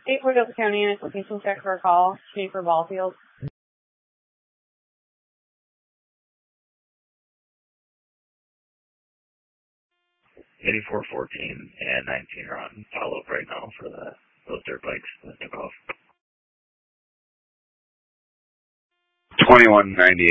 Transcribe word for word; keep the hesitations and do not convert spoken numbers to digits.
eight four Delta County, and it's location check for a call. Change for ball field. eighty-four fourteen and nineteen are on follow-up right now for the those dirt bikes that took off. twenty-one ninety